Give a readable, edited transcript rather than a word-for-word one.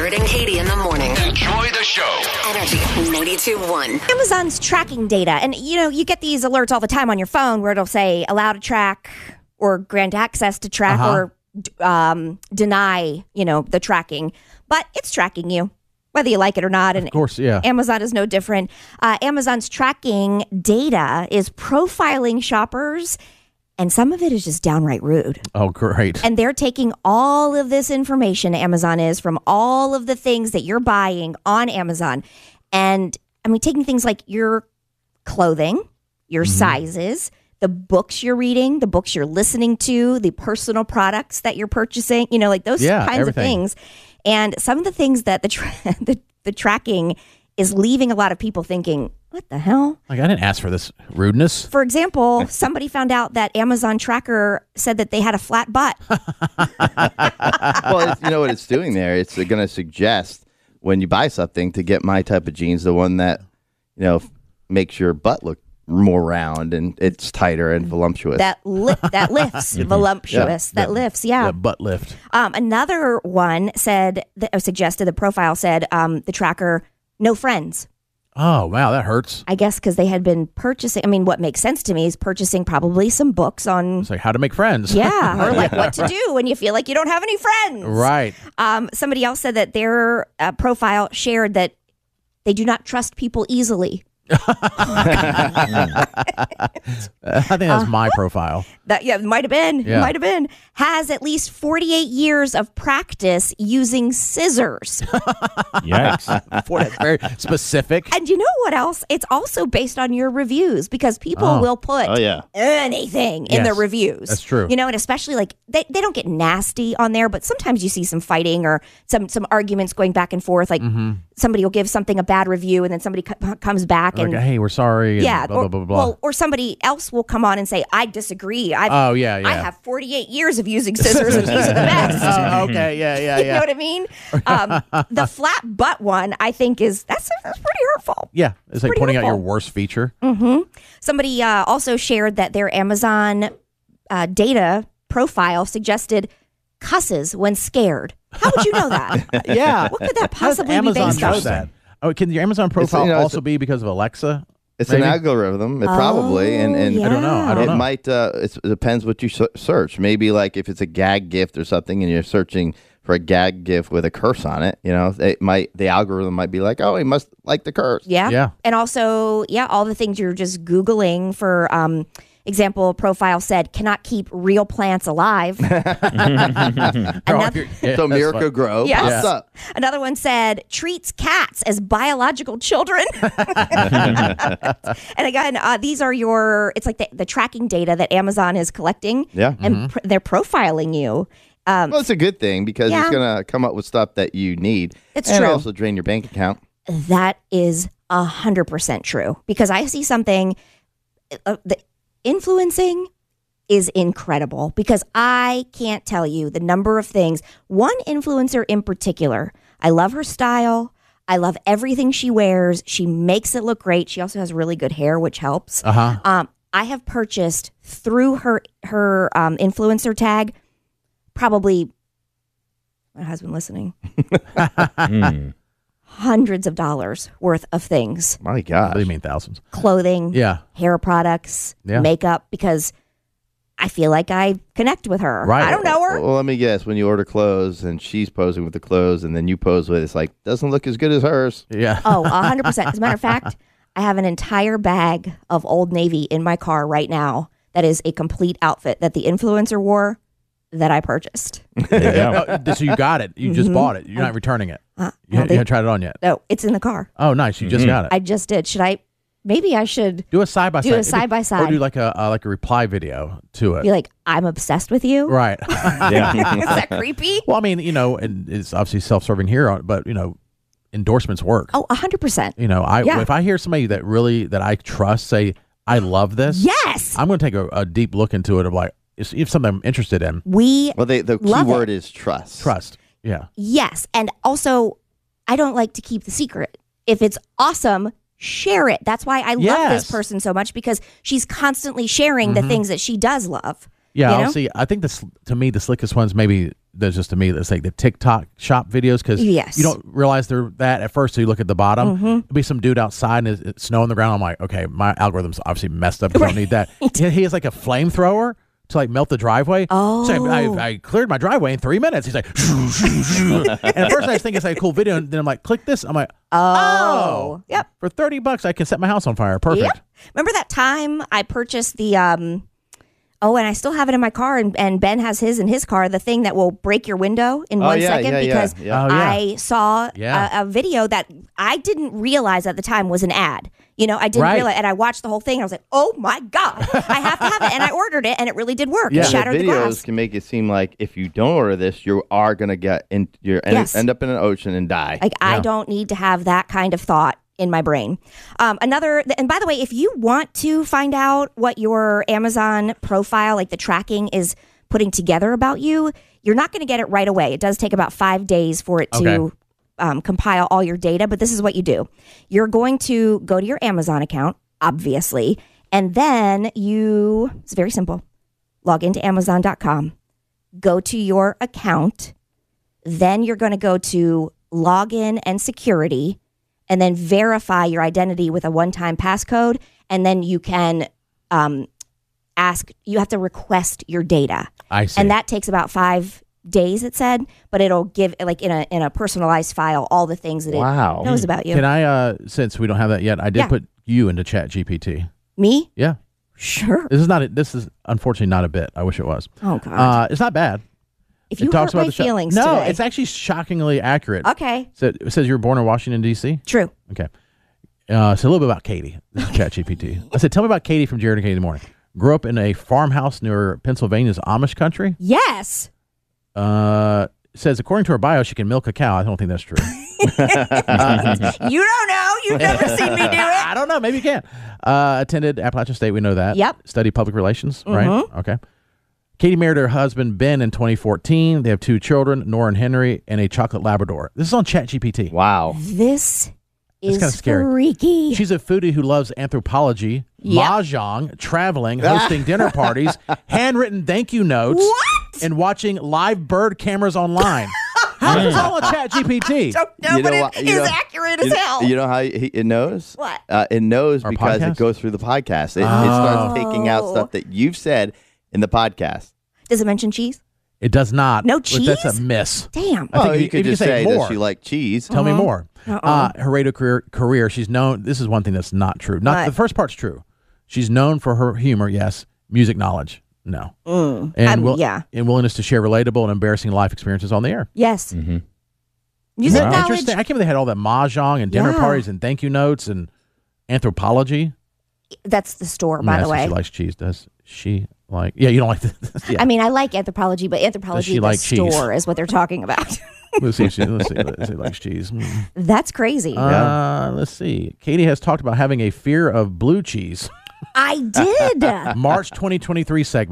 Jared and Katie in the morning. Enjoy the show. Energy 92.1. Amazon's tracking data, and you get these alerts all the time on your phone where it'll say allow to track or grant access to track or deny, the tracking. But it's tracking you, whether you like it or not. And of course, yeah. Amazon is no different. Amazon's tracking data is profiling shoppers, and some of it is just downright rude. Oh, great. And they're taking all of this information, Amazon is, from all of the things that you're buying on Amazon. And taking things like your clothing, your sizes, the books you're reading, the books you're listening to, the personal products that you're purchasing, like those kinds of things. And some of the things that the tracking is leaving a lot of people thinking, what the hell? Like, I didn't ask for this rudeness. For example, somebody found out that Amazon Tracker said that they had a flat butt. Well, you know what it's doing there? It's going to suggest when you buy something to get my type of jeans, the one that, makes your butt look more round and it's tighter and voluptuous. That lifts, voluptuous. Yeah. That lifts, yeah. Butt lift. Another one suggested, the profile said, the tracker, no friends. Oh, wow, that hurts. I guess because they had been purchasing. What makes sense to me is purchasing probably some books on. It's like how to make friends. Yeah, or like what to do when you feel like you don't have any friends. Right. Somebody else said that their profile shared that they do not trust people easily. I think that's my profile. It might have been. Yeah. Might have been. Has at least 48 years of practice using scissors. Yikes. Boy, that's very specific. And you know what else? It's also based on your reviews because people will put anything in their reviews. That's true. And especially like they don't get nasty on there, but sometimes you see some fighting or some arguments going back and forth. Like somebody will give something a bad review and then somebody comes back like, and hey, we're sorry. yeah, and blah, blah, blah, blah. Well, or somebody else will come on and say, I disagree. I have 48 years of using scissors and these are the best. Okay, yeah. You know what I mean? The flat butt one, I think, that's pretty hurtful. Yeah, it's like pretty pointing out hurtful. your worst feature. Somebody also shared that their Amazon data profile suggested cusses when scared. How would you know that? Yeah. What could that How does possibly be Amazon based know on? that? Oh, can your Amazon profile also be because of Alexa? It's maybe? an algorithm, probably, and I don't know. it might. It depends what you search. Maybe like if it's a gag gift or something, and you're searching for a gag gift with a curse on it, the algorithm might be like, oh, he must like the curse. Yeah. And also, all the things you're just Googling for. Example profile said, cannot keep real plants alive. So Miracle Grow pops up. Another one said, treats cats as biological children. And again, these are it's like the tracking data that Amazon is collecting. Yeah. And they're profiling you. Well, it's a good thing because it's going to come up with stuff that you need. It's and true. Also drain your bank account. That is 100% true. Because I see something, the influencing is incredible because I can't tell you the number of things. One influencer in particular, I love her style. I love everything she wears. She makes it look great. She also has really good hair, which helps. I have purchased through her influencer tag, probably, my husband listening, hundreds of dollars worth of things. My God. What do you mean thousands? Clothing, hair products, Yeah. makeup, because I feel like I connect with her. Right. I don't know her. Well, let me guess. When you order clothes and she's posing with the clothes and then you pose with it, it's like, doesn't look as good as hers. Yeah. Oh, 100%. As a matter of fact, I have an entire bag of Old Navy in my car right now that is a complete outfit that the influencer wore that I purchased. So you got it. You just bought it. You're not returning it. You haven't tried it on yet. No, it's in the car. Oh, nice. You just got it. I just did. Maybe I should do a side by side. Do a side by side. Or do like a reply video to it. be like, I'm obsessed with you. Right. Is that creepy? Well, I mean, and it's obviously self-serving here, but endorsements work. Oh, 100%. If I hear somebody that I trust say, I love this. Yes. I'm going to take a deep look into it of like, if something I'm interested in. The key word is trust. Trust. Yeah. Yes. And also, I don't like to keep the secret. If it's awesome, share it. That's why I love this person so much, because she's constantly sharing the things that she does love. Yeah, see, I think to me, the slickest ones maybe does this to me. That's like the TikTok shop videos because Yes. you don't realize they're that at first. So you look at the bottom. There'll be some dude outside and it's snow on the ground. I'm like, okay, my algorithm's obviously messed up. I don't need that. He has like a flamethrower to like melt the driveway. Oh. So I cleared my driveway in 3 minutes. He's like, and at first I just think it's like a cool video. And then I'm like, click this. I'm like, oh. Yep. For $30, I can set my house on fire. Perfect. Yep. Remember that time I purchased the and I still have it in my car, and Ben has his in his car, the thing that will break your window in 1 second because Oh, yeah. I saw Yeah. a video that I didn't realize at the time was an ad. I didn't Right. realize, and I watched the whole thing, and I was like, oh my God, I have to have it. And I ordered it, and it really did work. Yeah. It The shattered the videos glass. can make it seem like if you don't order this, you are going to get in. Yes. End up in an ocean and die. Like, I don't need to have that kind of thought in my brain. And by the way, if you want to find out what your Amazon profile, like the tracking, is putting together about you, you're not going to get it right away. It does take about 5 days for it to compile all your data, but this is what you do. You're going to go to your Amazon account, obviously, and then it's very simple. Log into Amazon.com, go to your account, then you're going to go to login and security, and then verify your identity with a one-time passcode, and then you can you have to request your data. I see. And that takes about 5 days, it said, but it'll give, like, in a personalized file, all the things that Wow. it knows about you. Can I, since we don't have that yet, I did Yeah. put you into ChatGPT. Me? Yeah. Sure. This is unfortunately not a bit. I wish it was. Oh, God. It's not bad. If you hurt my feelings No, today. it's actually shockingly accurate. Okay. So it says you were born in Washington, D.C.? True. Okay. So a little bit about Katie. This is ChatGPT. I said, tell me about Katie from Jared and Katie in the Morning. Grew up in a farmhouse near Pennsylvania's Amish country. Yes. Says, according to her bio, she can milk a cow. I don't think that's true. You don't know. You've never seen me do it. I don't know. Maybe you can. Attended Appalachian State. We know that. Yep. Studied public relations, right? Okay. Katie married her husband, Ben, in 2014. They have 2 children, Nora and Henry, and a chocolate Labrador. This is on ChatGPT. Wow. This is kinda scary. freaky. She's a foodie who loves anthropology, Yep. mahjong, traveling, hosting dinner parties, handwritten thank you notes, What? and watching live bird cameras online. How is this all on ChatGPT? Don't know, You know but what- it you is know- accurate as hell. You know how it knows? What? It knows Our because podcast? it goes through the podcast. It starts taking out stuff that you've said in the podcast. Does it mention cheese? It does not. No but That's cheese? a miss. Damn. I think You could if just say say, more. does she like cheese? Tell me more. Uh-uh. Her radio career, she's known. This is one thing that's not true. Not What? the first part's true. She's known for her humor. Yes. Music knowledge. No. And yeah. and willingness to share relatable and embarrassing life experiences on the air. Yes. Mm-hmm. Music Isn't that knowledge. interesting? I can't believe they had all that mahjong and dinner Yeah. parties and thank you notes and anthropology. That's the store, by Yes, the way. she likes cheese. Does she like? Yeah, you don't like this. Yeah. I mean, I like anthropology, but anthropology she at the like cheese? store is what they're talking about. Let's see. Let's see if she likes cheese. That's crazy. Let's see. Katie has talked about having a fear of blue cheese. I did. March 2023 segment.